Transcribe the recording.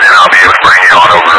I'll be able to bring you on over